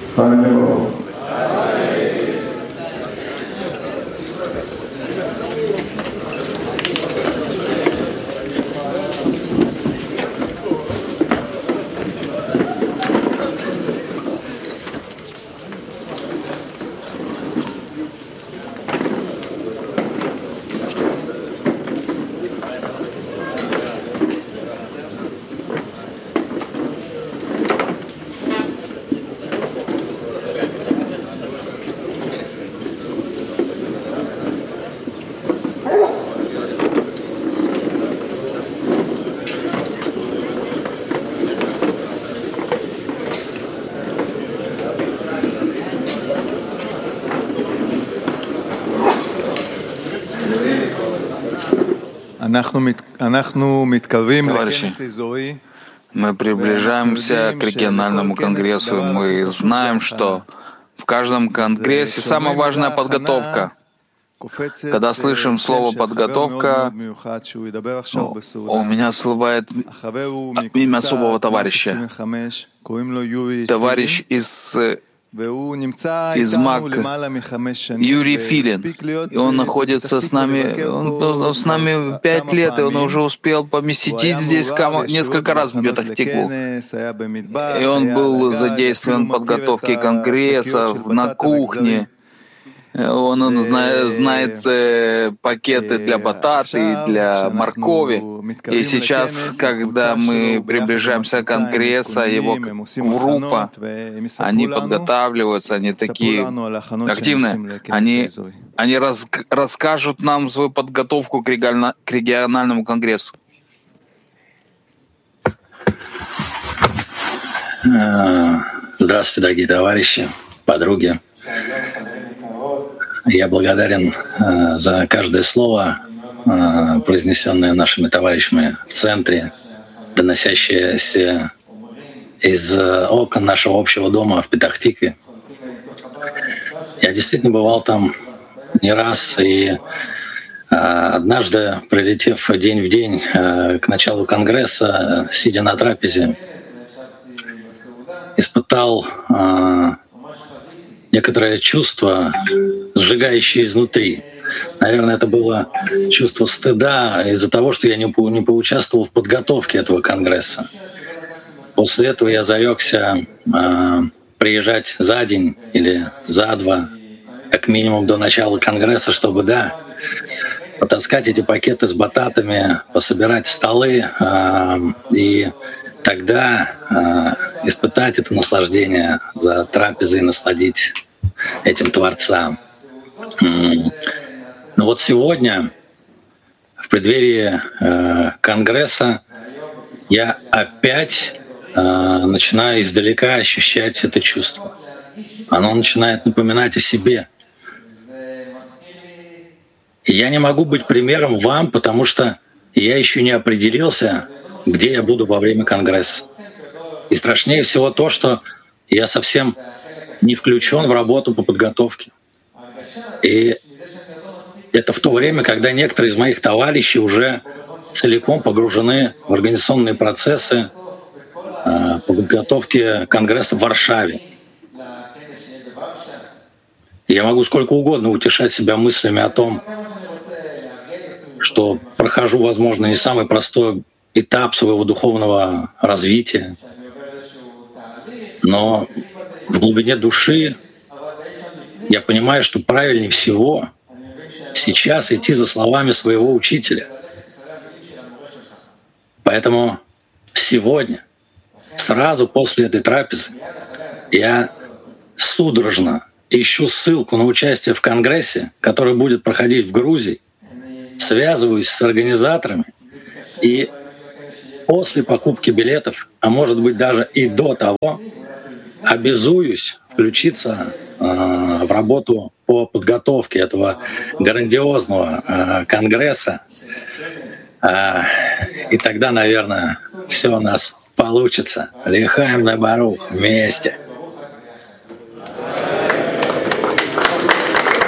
Final. Товарищи, мы приближаемся к региональному конгрессу. Мы знаем, что в каждом конгрессе самая важная подготовка. Когда слышим слово «подготовка», у меня всплывает имя особого товарища. Товарищ из МАК Юрий Филин. И он находится с нами, он был с нами 5 лет, и он уже успел поместить здесь несколько раз в Петах-Тикву. И он был задействован в подготовке конгрессов, на кухне. Он знает пакеты для бататы и для моркови. И сейчас, когда мы приближаемся к конгрессу, его группа, они подготавливаются, они такие активные. Они расскажут нам свою подготовку к региональному конгрессу. Здравствуйте, дорогие товарищи, подруги. Я благодарен за каждое слово, произнесенное нашими товарищами в центре, доносящееся из окон нашего общего дома в Петах-Тикве. Я действительно бывал там не раз, и однажды, прилетев день в день к началу конгресса, сидя на трапезе, испытал некоторое чувство, сжигающее изнутри. Наверное, это было чувство стыда из-за того, что я не поучаствовал в подготовке этого конгресса. После этого я зарекся приезжать за день или за два, как минимум до начала конгресса, чтобы, потаскать эти пакеты с бататами, пособирать столы и тогда испытать это наслаждение за трапезой и насладить этим Творцам. Но вот сегодня, в преддверии Конгресса, я опять начинаю издалека ощущать это чувство. Оно начинает напоминать о себе. И я не могу быть примером вам, потому что я еще не определился, где я буду во время Конгресса. И страшнее всего то, что я совсем не включен в работу по подготовке. И это в то время, когда некоторые из моих товарищей уже целиком погружены в организационные процессы по подготовке Конгресса в Варшаве. Я могу сколько угодно утешать себя мыслями о том, что прохожу, возможно, не самый простой этап своего духовного развития, но в глубине души я понимаю, что правильнее всего сейчас идти за словами своего учителя. Поэтому сегодня, сразу после этой трапезы, я судорожно ищу ссылку на участие в Конгрессе, который будет проходить в Грузии, связываюсь с организаторами и после покупки билетов, а может быть даже и до того, обязуюсь включиться в работу по подготовке этого грандиозного конгресса. И тогда, наверное, все у нас получится. Лихаем на Барух вместе.